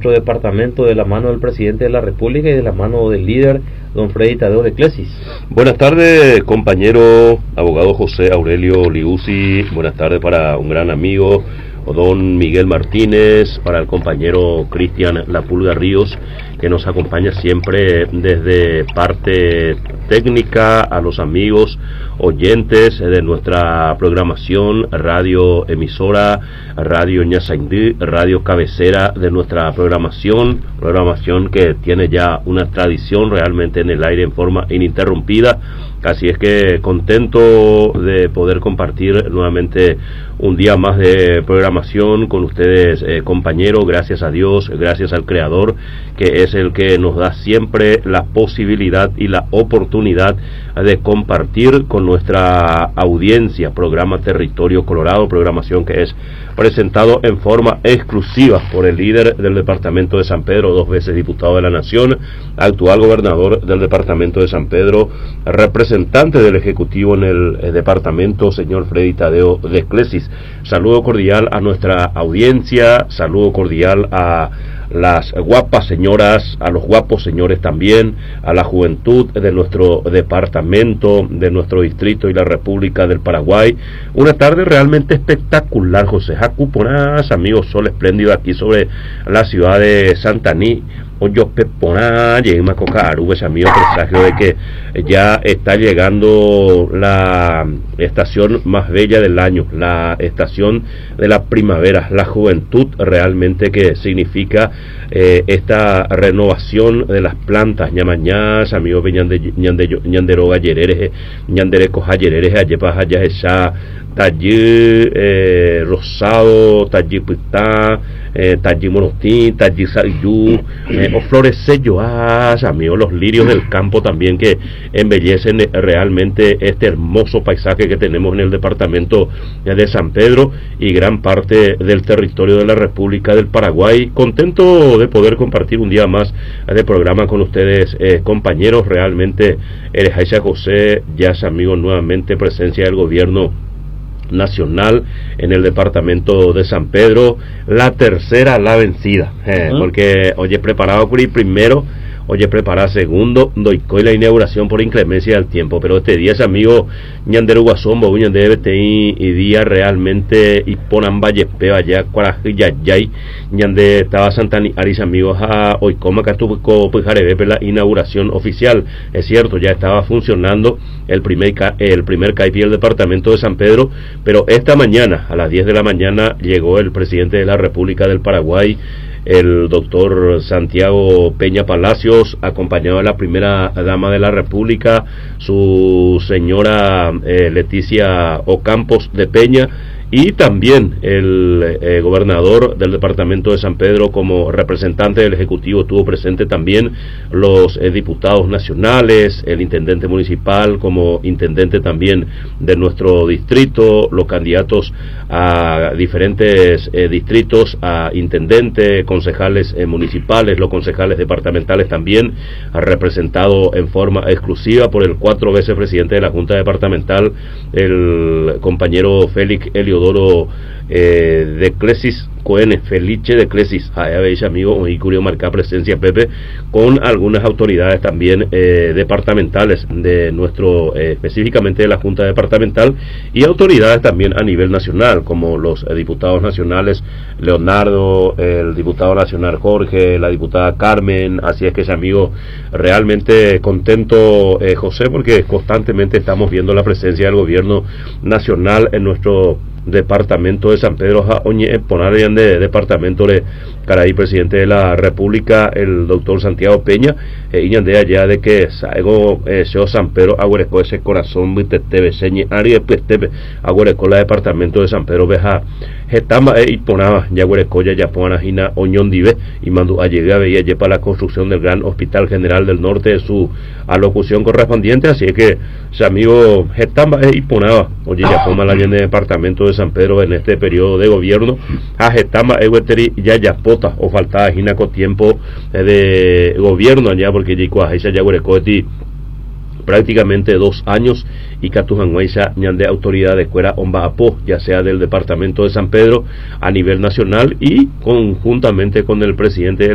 nuestro departamento de la mano del presidente de la República y de la mano del líder, don Freddy Tadeo Declesis. Buenas tardes, compañero abogado José Aurelio Liuzzi. Buenas tardes para un gran amigo, don Miguel Martínez, para el compañero Cristian La Pulga Ríos, que nos acompaña siempre desde parte técnica, a los amigos oyentes de nuestra programación, radio emisora, radio Ñasaindí, radio cabecera de nuestra programación que tiene ya una tradición realmente en el aire en forma ininterrumpida. Así es que contento de poder compartir nuevamente un día más de programación con ustedes, compañeros. Gracias a Dios, gracias al Creador, que es el que nos da siempre la posibilidad y la oportunidad de compartir con nuestra audiencia. Programa Territorio Colorado, programación que es presentado en forma exclusiva por el líder del departamento de San Pedro, 2 veces diputado de la Nación, actual gobernador del departamento de San Pedro, representante del Ejecutivo en el departamento, señor Freddy Tadeo Declesis. Saludo cordial a nuestra audiencia, saludo cordial a las guapas señoras, a los guapos señores también, a la juventud de nuestro departamento, de nuestro distrito y la República del Paraguay. Una tarde realmente espectacular, José Jacuponas, amigos, sol espléndido aquí sobre la ciudad de Santaní. Oyo Pepona, llegué a Cocaru, ese amigo presagio de que ya está llegando la estación más bella del año, la estación de la primavera, la juventud realmente que significa esta renovación de las plantas, ñamañas, amigos ñanderoga yereres, ñandereco jayereres, ayepas allá esa tallí rosado, tallí pitá, tallí monotí, tallí sayú, o florecelloas, amigos, los lirios del campo también que embellecen realmente este hermoso paisaje que tenemos en el departamento de San Pedro y gran parte del territorio de la República del Paraguay. Contento de poder compartir un día más de programa con ustedes, compañeros. Realmente el Jaiza José ya es amigo nuevamente, presencia del gobierno nacional en el departamento de San Pedro, la tercera la vencida, porque oye preparado por el primero, oye preparado segundo, doy la inauguración por inclemencia del tiempo, pero este día es amigo ñandero guasombo, ñandero BTI y día realmente y ponan vallespeo allá cuarajillay, ñande estaba Santani Aris amigos a hoy coma que estuvo pues la inauguración oficial. Es cierto, ya estaba funcionando el primer CAIPI del departamento de San Pedro, pero esta mañana a las 10 de la mañana llegó el presidente de la República del Paraguay, el doctor Santiago Peña Palacios, acompañado de la primera dama de la República, su señora Leticia Ocampos de Peña, y también el gobernador del departamento de San Pedro como representante del Ejecutivo. Estuvo presente también los diputados nacionales, el intendente municipal como intendente también de nuestro distrito, los candidatos a diferentes distritos, a intendente, concejales municipales, los concejales departamentales también, representado en forma exclusiva por el 4 veces presidente de la Junta Departamental, el compañero Félix Eliodoro Declesis Cohen, Felice Declesis. Ahí veis, amigo, y curioso marcar presencia, Pepe, con algunas autoridades también departamentales de nuestro, específicamente de la Junta Departamental, y autoridades también a nivel nacional, como los diputados nacionales Leonardo, el diputado nacional Jorge, la diputada Carmen. Así es que ese amigo realmente contento, José, porque constantemente estamos viendo la presencia del gobierno nacional en nuestro departamento de San Pedro. Poner de departamento de Caraí, presidente de la República, el doctor Santiago Peña, y de allá de que saigo San Pedro aguarecó ese corazón vitete señe ari pestebe aguarecó la departamento de San Pedro veja getama y ponaba ya aguarecó ya pona jina oñón dive y mandó a llegar veía ya para la construcción del gran hospital general del norte de su alocución correspondiente. Así es que ese amigo getama y ponaba oye ya poma la de departamento de San Pedro en este periodo de gobierno a getama ya pota o faltaba jinaco tiempo de gobierno allá, porque ya aguarecó prácticamente 2 años y Catujanguaysa ñande autoridad de cuera omba apo, ya sea del departamento de San Pedro a nivel nacional y conjuntamente con el presidente